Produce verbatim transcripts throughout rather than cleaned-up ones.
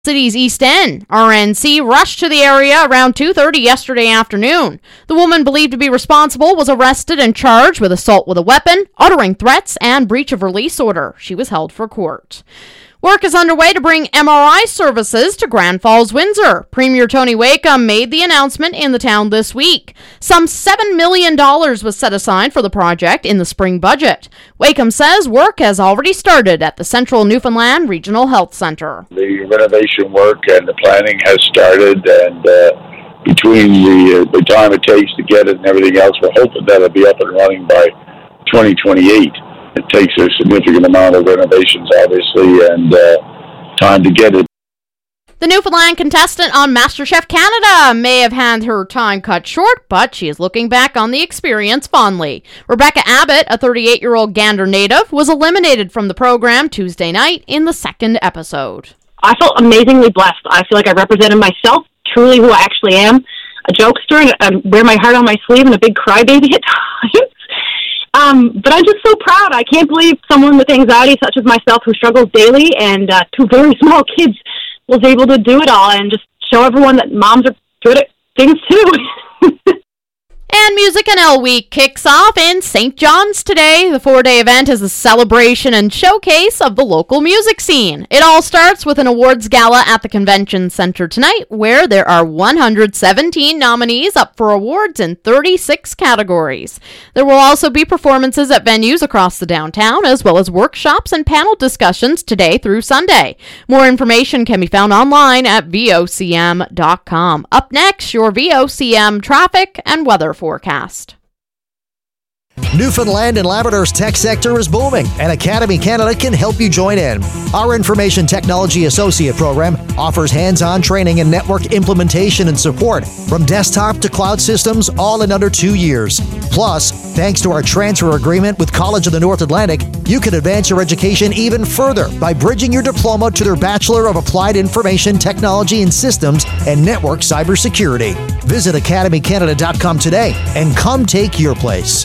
City's East End. R N C rushed to the area around two thirty yesterday afternoon. The woman believed to be responsible was arrested and charged with assault with a weapon, uttering threats, and breach of release order. She was held for court. Work is underway to bring M R I services to Grand Falls, Windsor. Premier Tony Wakeham made the announcement in the town this week. Some seven million dollars was set aside for the project in the spring budget. Wakeham says work has already started at the Central Newfoundland Regional Health Centre. The renovation work and the planning has started, and uh, between the, uh, the time it takes to get it and everything else, we're hoping that it'll be up and running by twenty twenty-eight. It takes a significant amount of renovations, obviously, and uh, time to get it. The Newfoundland contestant on MasterChef Canada may have had her time cut short, but she is looking back on the experience fondly. Rebecca Abbott, a thirty-eight-year-old Gander native, was eliminated from the program Tuesday night in the second episode. I felt amazingly blessed. I feel like I represented myself, truly who I actually am, a jokester, and I wear my heart on my sleeve and a big crybaby at times. Um, but I'm just so proud. I can't believe someone with anxiety such as myself who struggles daily and uh, two very small kids was able to do it all and just show everyone that moms are good at things too. And Music N L Week kicks off in Saint John's today. The four-day event is a celebration and showcase of the local music scene. It all starts with an awards gala at the Convention Center tonight, where there are one hundred seventeen nominees up for awards in thirty-six categories. There will also be performances at venues across the downtown, as well as workshops and panel discussions today through Sunday. More information can be found online at V O C M dot com. Up next, your V O C M traffic and weather forecast. Newfoundland and Labrador's tech sector is booming, and Academy Canada can help you join in. Our Information Technology Associate program offers hands-on training and network implementation and support from desktop to cloud systems, all in under two years. Plus, thanks to our transfer agreement with College of the North Atlantic, you can advance your education even further by bridging your diploma to their Bachelor of Applied Information Technology and Systems and Network Cybersecurity. Visit academy canada dot com today and come take your place.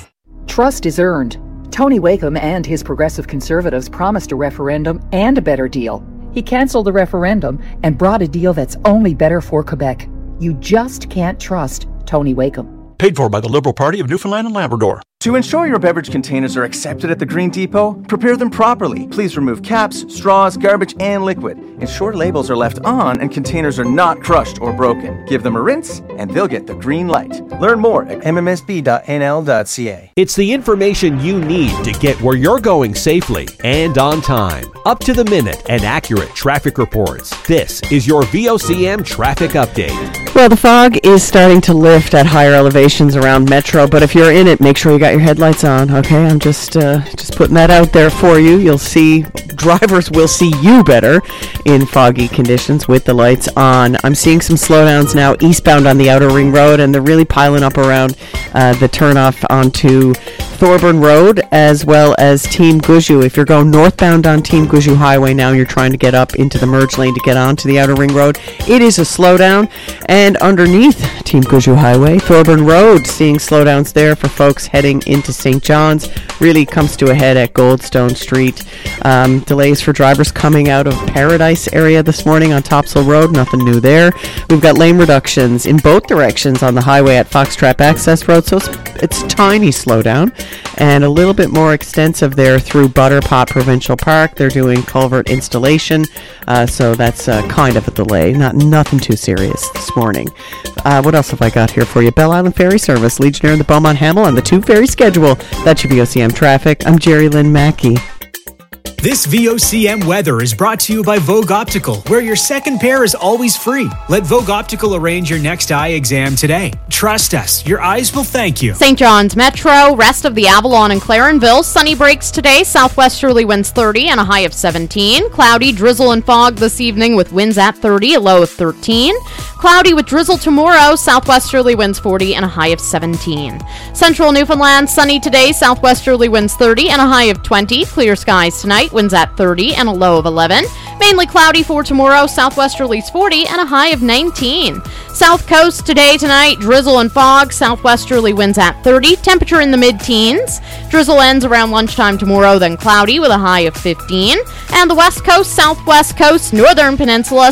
Trust is earned. Tony Wakeham and his Progressive Conservatives promised a referendum and a better deal. He canceled the referendum and brought a deal that's only better for Quebec. You just can't trust Tony Wakeham. Paid for by the Liberal Party of Newfoundland and Labrador. To ensure your beverage containers are accepted at the Green Depot, prepare them properly. Please remove caps, straws, garbage, and liquid. Ensure labels are left on and containers are not crushed or broken. Give them a rinse and they'll get the green light. Learn more at m m s b dot n l dot c a. It's the information you need to get where you're going safely and on time. Up to the minute and accurate traffic reports. This is your V O C M traffic update. Well, the fog is starting to lift at higher elevations around Metro, but if you're in it, make sure you got your headlights on, okay? I'm just uh, just putting that out there for you. You'll see, drivers will see you better in foggy conditions with the lights on. I'm seeing some slowdowns now eastbound on the Outer Ring Road, and they're really piling up around uh, the turnoff onto Thorburn Road, as well as Team Guju. If you're going northbound on Team Guju Highway now, you're trying to get up into the merge lane to get onto the Outer Ring Road, it is a slowdown. And underneath Team Guju Highway, Thorburn Road, seeing slowdowns there for folks heading into Saint John's. Really comes to a head at Goldstone Street. Um, delays for drivers coming out of Paradise area this morning on Topsail Road. Nothing new there. We've got lane reductions in both directions on the highway at Foxtrap Access Road, so it's, it's tiny slowdown. And a little bit more extensive there through Butterpot Provincial Park. They're doing culvert installation, uh, so that's uh, kind of a delay. Not nothing too serious this morning. Uh, what else have I got here for you? Bell Island Ferry Service, Legionnaire, and the Beaumont Hamel on the two ferry schedule. That's your V O C M traffic. I'm Jerry Lynn Mackey. This V O C M weather is brought to you by Vogue Optical, where your second pair is always free. Let Vogue Optical arrange your next eye exam today. Trust us, your eyes will thank you. Saint John's Metro, rest of the Avalon and Clarenville, sunny breaks today, southwesterly winds thirty and a high of seventeen. Cloudy, drizzle and fog this evening with winds at thirty, a low of thirteen. Cloudy with drizzle tomorrow, southwesterly winds forty and a high of seventeen. Central Newfoundland, sunny today, southwesterly winds thirty and a high of twenty. Clear skies tonight, winds at thirty and a low of eleven. Mainly cloudy for tomorrow, southwesterlies forty and a high of nineteen. South Coast today, tonight, drizzle and fog, southwesterly winds at thirty, temperature in the mid-teens. Drizzle ends around lunchtime tomorrow, then cloudy with a high of fifteen. And the West Coast, Southwest Coast, Northern Peninsula,